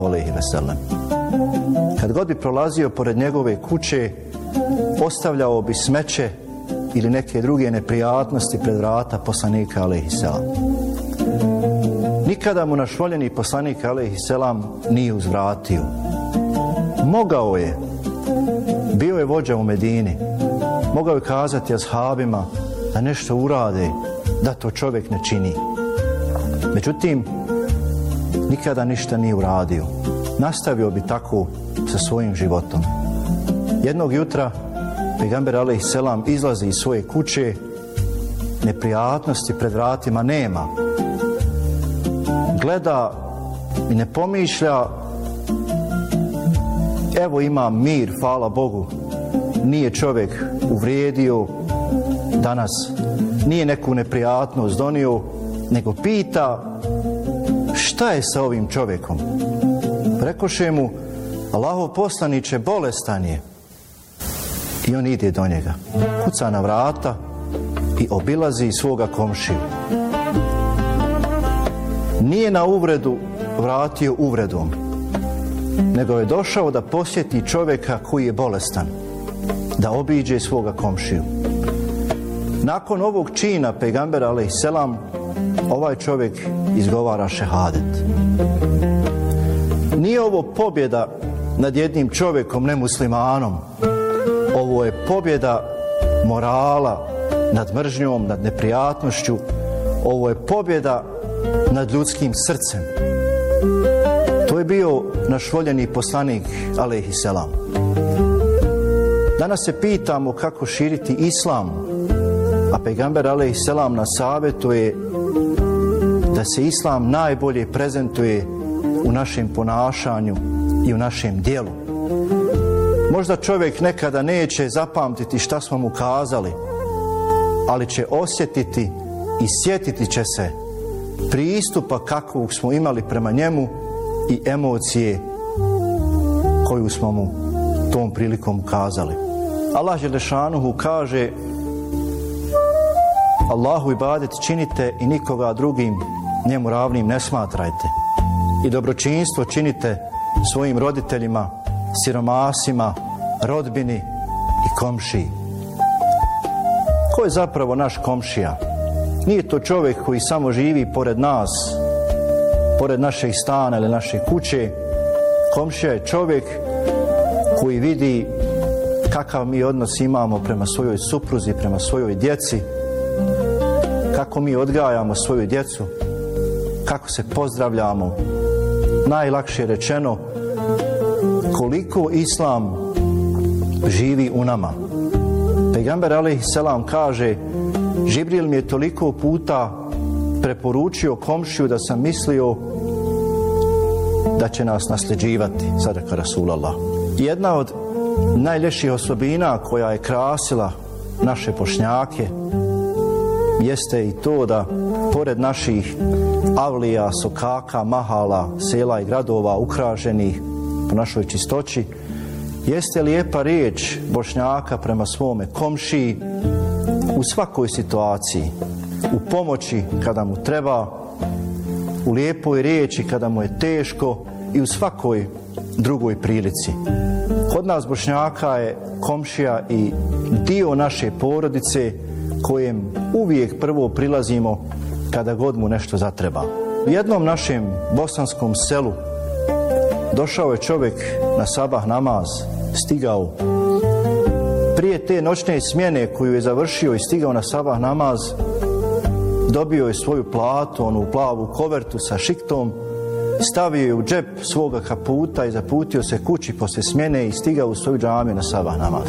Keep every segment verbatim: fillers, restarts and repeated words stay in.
alejhi ve sellem. Kad god bi prolazio pored njegove kuće, ostavljao bi smeće ili neke druge neprijatnosti pred vrata poslanika alejhi selam. Nikada mu naš voljeni poslanik alejhi selam nije uzvratio. Mogao je, bio je vođa u Medini, mogao je kazati ashabima da nešto urade, da to čovjek ne čini. Međutim, nikada ništa nije uradio. Nastavio bi tako sa svojim životom. Jednog jutra pejgamber alejhi selam izlazi iz svoje kuće, neprijatnosti pred vratima nema. Gleda i ne pomišlja, evo imam mir, hvala Bogu, nije čovjek uvrijedio danas, nije neku neprijatnost donio, nego pita šta je sa ovim čovjekom. Rekoše mu, Allahov poslaniče, bolestan je. I on ide do njega, kuca na vrata i obilazi svoga komšiju. Nije na uvredu vratio uvredom, nego je došao da posjeti čovjeka koji je bolestan, da obiđe svoga komšiju. Nakon ovog čina pejgambera alejhi selam, ovaj čovjek izgovara šehadet. Nije ovo pobjeda nad jednim čovjekom nemuslimanom. Ovo je pobjeda morala nad mržnjom, nad neprijatnošću. Ovo je pobjeda nad ljudskim srcem. To je bio naš voljeni poslanik alejhi selam. Danas se pitamo kako širiti islam, a pejgamber alejhi selam nas savjetuje da se islam najbolje prezentuje u našem ponašanju i u našem djelu. Možda čovjek nekada neće zapamtiti šta smo mu kazali, ali će osjetiti i sjetiti će se pristupa kakvog smo imali prema njemu i emocije koju smo mu tom prilikom ukazali. Allah dželešanuhu kaže: Allahu ibadet činite i nikoga drugim njemu ravnim ne smatrajte. I dobročinstvo činite svojim roditeljima, siromasima, rodbini i komšiji. Ko je zapravo naš komšija? Nije to čovjek koji samo živi pored nas, pored našeg stana ili naše kuće. Komšija je čovjek koji vidi kakav mi odnos imamo prema svojoj supruzi, prema svojoj djeci, kako mi odgajamo svoju djecu, kako se pozdravljamo. Najlakše rečeno, koliko islam živi u nama. Pejgamber alejhi selam kaže: Žibril mi je toliko puta preporučio komšiju da sam mislio da će nas nasljeđivati. Sadaka Rasulallah. Jedna od najljepših osobina koja je krasila naše Bošnjake jeste i to da pored naših avlija, sokaka, mahala, sela i gradova ukrašenih po našoj čistoći, jeste lijepa riječ Bošnjaka prema svome komšiji u svakoj situaciji, u pomoći kada mu treba, u lijepoj riječi kada mu je teško i u svakoj drugoj prilici. Kod nas Bošnjaka je komšija i dio naše porodice kojem uvijek prvo prilazimo kada god mu nešto zatreba. U jednom našem bosanskom selu došao je čovjek na sabah namaz, stigao. Prije te noćne smjene koju je završio i stigao na sabah namaz, dobio je svoju platu, onu plavu kovertu sa šiktom, stavio je u džep svoga kaputa i zaputio se kući poslije smjene i stigao u svoju džamiju na sabah namaz.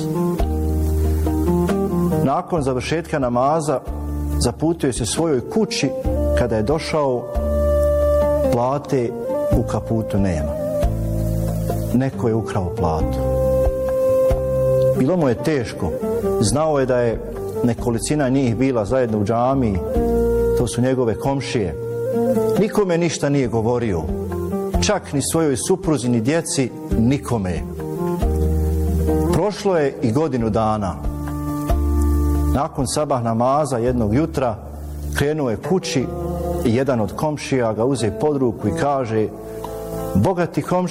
Nakon završetka namaza zaputio se svojoj kući. Kada je došao, plate u kaputu nema. Neko je ukrao platu. Bilo mu je teško. Znao je da je nekolicina njih bila zajedno u džamiji. To su njegove komšije. Nikome ništa nije govorio. Čak ni svojoj supruzi ni djeci, nikome. Prošlo je i godinu dana. Nakon sabah namaza jednog jutra krenuo je kući i jedan od komšija ga uze pod ruku i kaže: bogati komšije